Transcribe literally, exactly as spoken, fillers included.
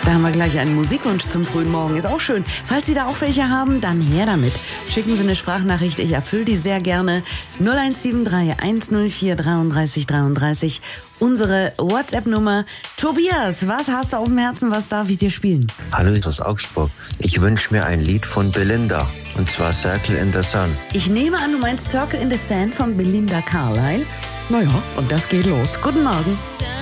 Da haben wir gleich einen Musikwunsch zum frühen Morgen. Ist auch schön. Falls Sie da auch welche haben, dann her damit. Schicken Sie eine Sprachnachricht. Ich erfülle die sehr gerne. null eins sieben drei eins null vier dreiunddreißig dreiunddreißig. Unsere WhatsApp-Nummer. Tobias, was hast du auf dem Herzen? Was darf ich dir spielen? Hallo, ich aus Augsburg. Ich wünsche mir ein Lied von Belinda. Und zwar Circle in the Sun. Ich nehme an, du meinst Circle in the Sand von Belinda Carlisle. Naja, und das geht los. Guten Morgen.